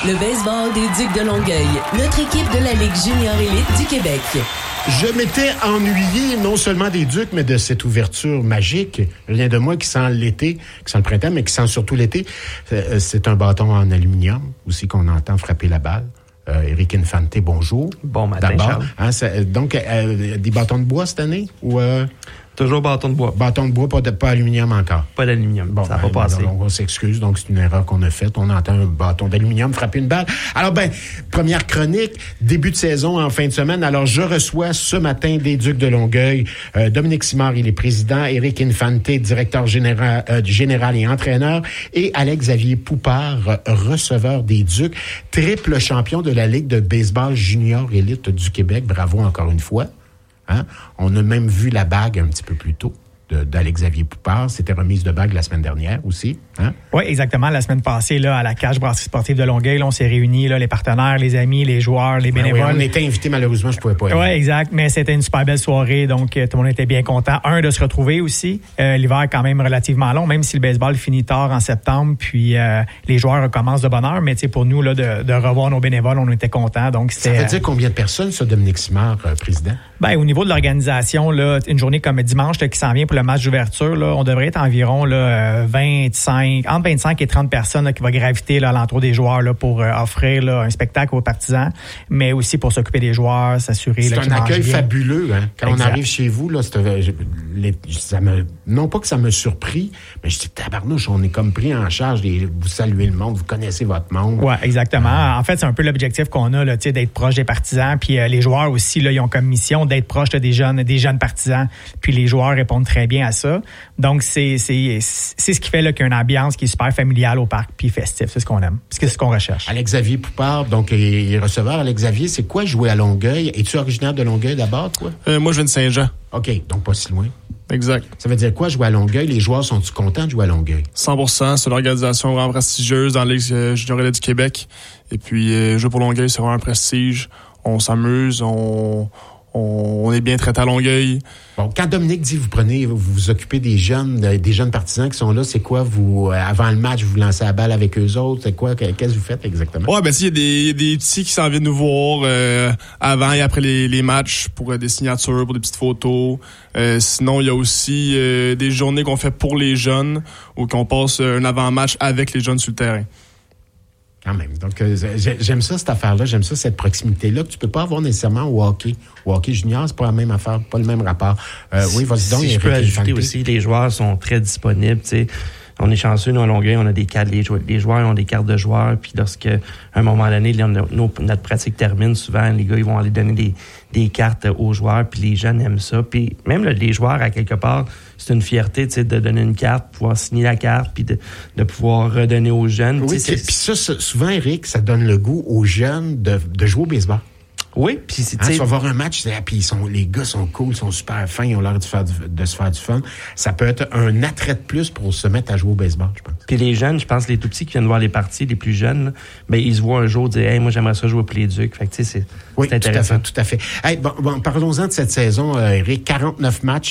Le baseball des Ducs de Longueuil, notre équipe de la Ligue junior élite du Québec. Je m'étais ennuyé non seulement des Ducs, mais de cette ouverture magique. Rien de moi qui sent l'été, qui sent le printemps, mais qui sent surtout l'été. C'est un bâton en aluminium aussi qu'on entend frapper la balle. Éric Infante, bonjour. Bon matin, d'abord. Charles. Donc, des bâtons de bois cette année? Ou, Toujours bâton de bois. Bâton de bois, pas aluminium encore. Pas d'aluminium. Bon, ça va pas passer. On s'excuse, donc c'est une erreur qu'on a faite. On entend un bâton d'aluminium frapper une balle. Alors, première chronique, début de saison en fin de semaine. Alors, je reçois ce matin des Ducs de Longueuil Dominique Simard, il est président, Éric Infante, directeur général et entraîneur, et Alex-Xavier Poupard, receveur des Ducs, triple champion de la Ligue de baseball junior élite du Québec. Bravo encore une fois. Hein? On a même vu la bague un petit peu plus tôt d'Alex-Xavier Poupard. C'était remise de bague la semaine dernière aussi. Hein? Oui, exactement. La semaine passée, là, à la cage brasserie sportive de Longueuil, là, on s'est réunis, là, les partenaires, les amis, les joueurs, les bénévoles. Oui, on était invités, malheureusement, je pouvais pas aller. Oui, exact. Mais c'était une super belle soirée, donc tout le monde était bien content. De se retrouver aussi. L'hiver est quand même relativement long, même si le baseball finit tard en septembre, puis les joueurs recommencent de bonne heure. Mais pour nous, là, de revoir nos bénévoles, on était contents. Donc, ça veut dire combien de personnes, ça, Dominique Simard, président? Au niveau de l'organisation, là, une journée comme dimanche là, qui s'en vient pour le match d'ouverture, là, on devrait être environ là, entre 25 et 30 personnes là, qui vont graviter là, à l'entour des joueurs là, pour offrir là, un spectacle aux partisans, mais aussi pour s'occuper des joueurs, s'assurer c'est là, qu'ils un accueil mangent bien. Fabuleux. Hein? Quand exact. On arrive chez vous, là, non pas que ça me surpris, mais je dis tabarnouche, on est comme pris en charge. Vous saluez le monde, vous connaissez votre monde. Oui, exactement. En fait, c'est un peu l'objectif qu'on a, là, d'être proche des partisans. Puis les joueurs aussi, là, ils ont comme mission d'être proche là, des jeunes partisans. Puis les joueurs répondent très bien à ça. Donc, c'est ce qui fait là, qu'il y a une ambiance qui est super familiale au parc puis festif. C'est ce qu'on aime. C'est ce qu'on recherche. Alex-Xavier Poupard, donc, il est receveur. Alex-Xavier, c'est quoi jouer à Longueuil? Es-tu originaire de Longueuil d'abord, toi? Moi, je viens de Saint-Jean. OK, donc pas si loin. Exact. Ça veut dire quoi, jouer à Longueuil? Les joueurs sont-ils contents de jouer à Longueuil? 100%. C'est une organisation vraiment prestigieuse dans la Ligue junior élite du Québec. Et puis, jouer pour Longueuil, c'est vraiment un prestige. On s'amuse, on est bien traité à Longueuil. Bon, quand Dominique dit vous vous occupez des jeunes partisans qui sont là, c'est quoi, vous, avant le match, vous lancez la balle avec eux autres? C'est quoi, qu'est-ce que vous faites exactement? Ouais, il y a des petits qui s'en viennent nous voir, avant et après les matchs pour des signatures, pour des petites photos. Sinon, il y a aussi, des journées qu'on fait pour les jeunes ou qu'on passe un avant-match avec les jeunes sur le terrain. Quand même. Donc, j'aime ça, cette affaire-là. J'aime ça, cette proximité-là que tu peux pas avoir nécessairement au hockey. Au hockey junior, c'est pas la même affaire, pas le même rapport. Oui, vas-y donc. Si je peux ajouter aussi, les joueurs sont très disponibles, tu sais. On est chanceux, nous, à Longueuil, on a des cartes, les joueurs ont des cartes de joueurs, puis lorsque, à un moment donné, notre pratique termine, souvent, les gars, ils vont aller donner des cartes aux joueurs, puis les jeunes aiment ça. Puis même les joueurs, à quelque part, c'est une fierté, tu sais, de donner une carte, pouvoir signer la carte, puis de pouvoir redonner aux jeunes. Oui, puis ça, souvent, Éric, ça donne le goût aux jeunes de jouer au baseball. Oui, puis tu vas voir un match, puis les gars sont cool, sont super fins, ils ont l'air de se faire du fun. Ça peut être un attrait de plus pour se mettre à jouer au baseball, je pense. Puis les jeunes, je pense, les tout petits qui viennent voir les parties, les plus jeunes, ils se voient un jour dire, hey, moi j'aimerais ça jouer pour les Ducs. Fait que tu sais, c'est intéressant. Tout à fait. Hey, bon, parlons-en de cette saison, Éric. 49 matchs.